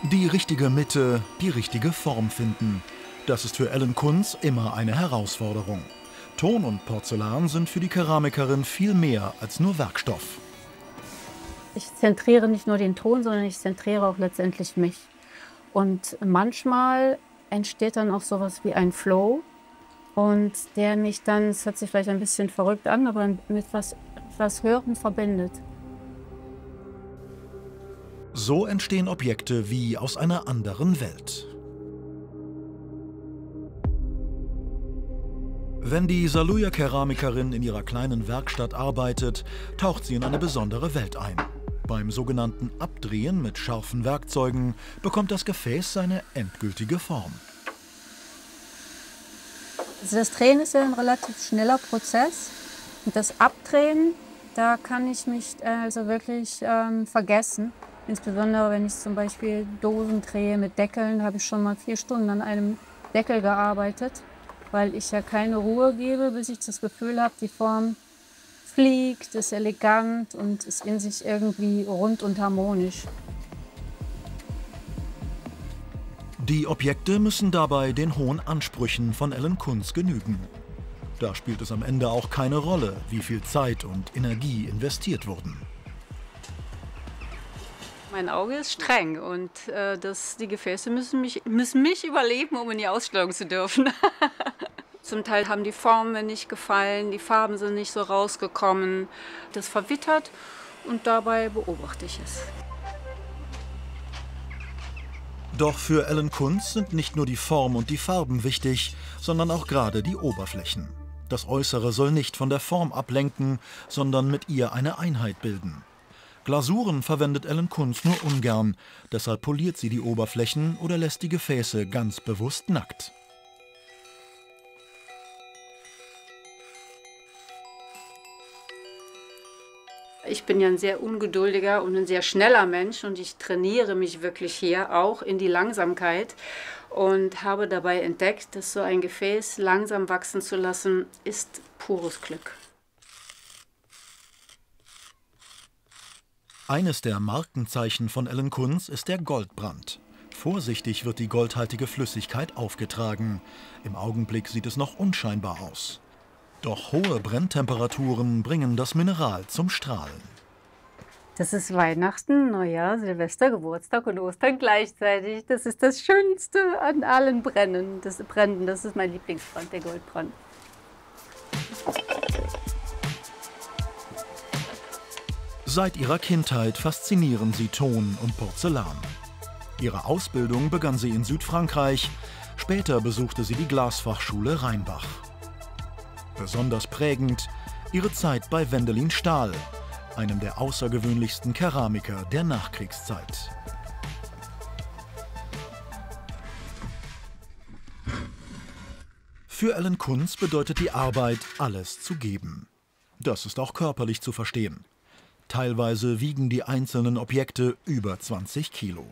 Die richtige Mitte, die richtige Form finden. Das ist für Ellen Kunz immer eine Herausforderung. Ton und Porzellan sind für die Keramikerin viel mehr als nur Werkstoff. Ich zentriere nicht nur den Ton, sondern ich zentriere auch letztendlich mich. Und manchmal entsteht dann auch sowas wie ein Flow und der mich dann, es hört sich vielleicht ein bisschen verrückt an, aber mit was Höherem verbindet. So entstehen Objekte wie aus einer anderen Welt. Wenn die Saluja-Keramikerin in ihrer kleinen Werkstatt arbeitet, taucht sie in eine besondere Welt ein. Beim sogenannten Abdrehen mit scharfen Werkzeugen bekommt das Gefäß seine endgültige Form. Also das Drehen ist ja ein relativ schneller Prozess. Und das Abdrehen, da kann ich mich also wirklich vergessen. Insbesondere wenn ich zum Beispiel Dosen drehe mit Deckeln, habe ich schon mal 4 Stunden an einem Deckel gearbeitet, weil ich ja keine Ruhe gebe, bis ich das Gefühl habe, die Form fliegt, ist elegant und ist in sich irgendwie rund und harmonisch. Die Objekte müssen dabei den hohen Ansprüchen von Ellen Kunz genügen. Da spielt es am Ende auch keine Rolle, wie viel Zeit und Energie investiert wurden. Mein Auge ist streng und die Gefäße müssen mich überleben, um in die Ausstellung zu dürfen. Zum Teil haben die Formen nicht gefallen, die Farben sind nicht so rausgekommen. Das verwittert und dabei beobachte ich es. Doch für Ellen Kunz sind nicht nur die Form und die Farben wichtig, sondern auch gerade die Oberflächen. Das Äußere soll nicht von der Form ablenken, sondern mit ihr eine Einheit bilden. Glasuren verwendet Ellen Kunz nur ungern, deshalb poliert sie die Oberflächen oder lässt die Gefäße ganz bewusst nackt. Ich bin ja ein sehr ungeduldiger und ein sehr schneller Mensch und ich trainiere mich wirklich hier auch in die Langsamkeit und habe dabei entdeckt, dass so ein Gefäß langsam wachsen zu lassen, ist pures Glück. Eines der Markenzeichen von Ellen Kunz ist der Goldbrand. Vorsichtig wird die goldhaltige Flüssigkeit aufgetragen. Im Augenblick sieht es noch unscheinbar aus. Doch hohe Brenntemperaturen bringen das Mineral zum Strahlen. Das ist Weihnachten, Neujahr, Silvester, Geburtstag und Ostern gleichzeitig. Das ist das Schönste an allen Brennen. Das ist mein Lieblingsbrand, der Goldbrand. Seit ihrer Kindheit faszinieren sie Ton und Porzellan. Ihre Ausbildung begann sie in Südfrankreich. Später besuchte sie die Glasfachschule Rheinbach. Besonders prägend ihre Zeit bei Wendelin Stahl, einem der außergewöhnlichsten Keramiker der Nachkriegszeit. Für Ellen Kunz bedeutet die Arbeit, alles zu geben. Das ist auch körperlich zu verstehen. Teilweise wiegen die einzelnen Objekte über 20 Kilo.